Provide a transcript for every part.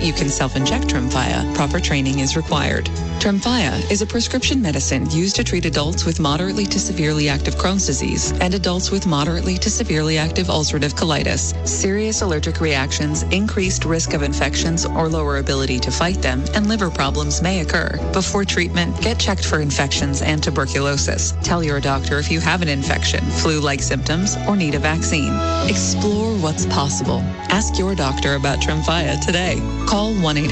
You can self-inject Tremfya. Proper training is required. Tremfya is a prescription medicine used to treat adults with moderately to severely active Crohn's disease and adults with moderately to severely active ulcerative colitis. Serious allergic reactions, increased risk of infections or lower ability to fight them, and liver problems may occur. Before treatment, get checked for infections and tuberculosis. Tell your doctor if you have an infection, flu-like symptoms, or need a vaccine. Explore what's possible. Ask your doctor about Tremfya today. Call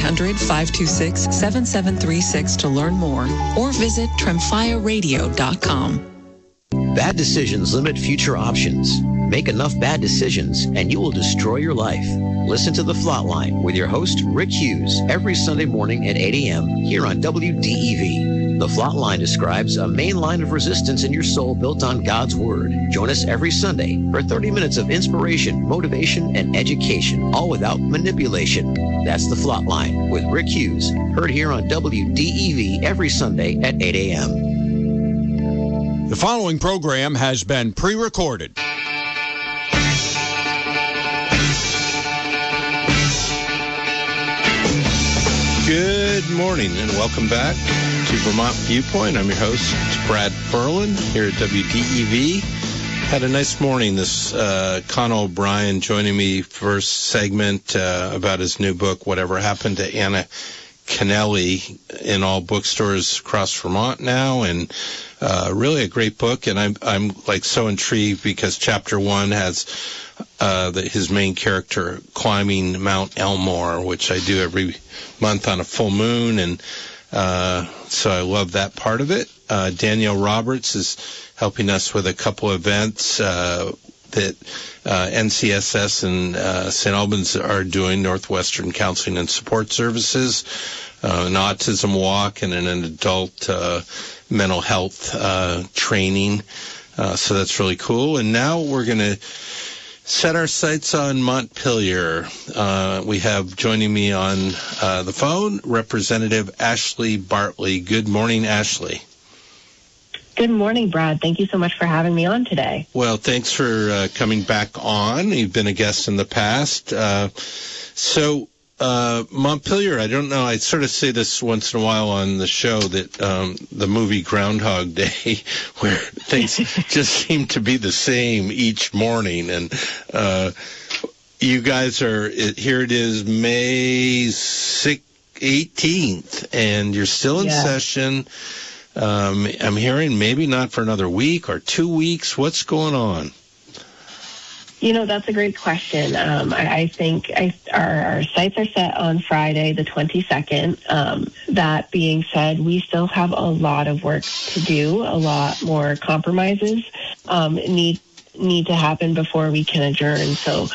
1-800-526-7736 to learn more or visit TremfyaRadio.com. Bad decisions limit future options. Make enough bad decisions and you will destroy your life. Listen to The Flatline with your host, Rick Hughes, every Sunday morning at 8 a.m. here on WDEV. The Flatline describes a main line of resistance in your soul built on God's Word. Join us every Sunday for 30 minutes of inspiration, motivation, and education, all without manipulation. That's The Flatline with Rick Hughes, heard here on WDEV every Sunday at 8 a.m. The following program has been pre-recorded. Good morning and welcome back to Vermont Viewpoint. I'm your host, Brad Ferlin, here at WDEV. Had a nice morning. This Con O'Brien joining me first segment about his new book, Whatever Happened to Anna Kennelly, in all bookstores across Vermont now, and really a great book. And I'm like so intrigued because chapter 1 has his main character climbing Mount Elmore, which I do every month on a full moon, and so I love that part of it. Danielle Roberts is helping us with a couple events that NCSS and St. Albans are doing, Northwestern Counseling and Support Services, an autism walk, and an adult mental health training. So that's really cool. And now we're going to set our sights on Montpelier. We have joining me on the phone Representative Ashley Bartley. Good morning, Ashley. Good morning, Brad. Thank you so much for having me on today. Well, thanks for coming back on. You've been a guest in the past. Montpelier, I don't know, I sort of say this once in a while on the show that the movie Groundhog Day, where things just seem to be the same each morning. And you guys are, here it is, May 18th, and you're still in session. I'm hearing maybe not for another week or 2 weeks. What's going on? You know, that's a great question. I think our sights are set on Friday, the 22nd. That being said, we still have a lot of work to do. A lot more compromises need to happen before we can adjourn. So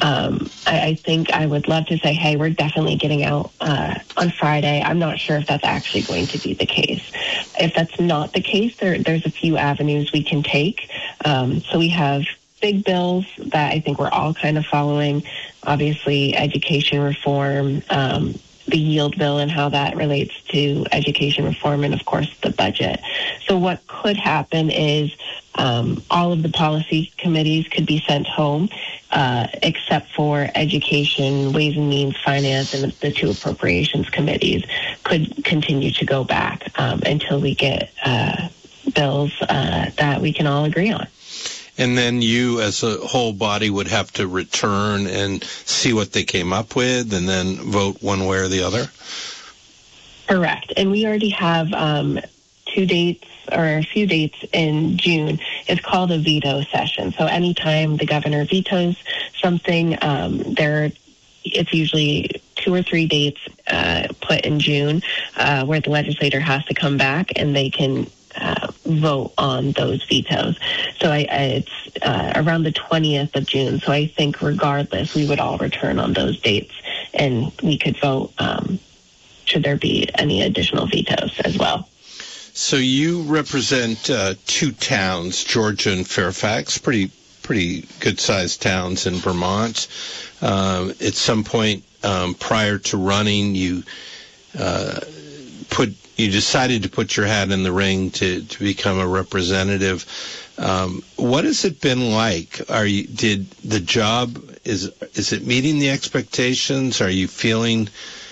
I think I would love to say, hey, we're definitely getting out on Friday. I'm not sure if that's actually going to be the case. If that's not the case, there's a few avenues we can take. So we have big bills that I think we're all kind of following. Obviously, education reform, the yield bill and how that relates to education reform, and of course the budget. So what could happen is all of the policy committees could be sent home, except for education, ways and means, finance, and the two appropriations committees could continue to go back until we get bills that we can all agree on. And then you, as a whole body, would have to return and see what they came up with and then vote one way or the other? Correct. And we already have 2 dates or a few dates in June. It's called a veto session. So anytime the governor vetoes something, it's usually 2 or 3 dates put in June where the legislator has to come back and they can vote on those vetoes. So it's around the 20th of June. So I think regardless, we would all return on those dates and we could vote should there be any additional vetoes as well. So you represent 2 towns, Georgia and Fairfax, pretty good-sized towns in Vermont. At some point prior to running, you decided to put your hat in the ring to become a representative. What has it been like? Is it meeting the expectations? Are you feeling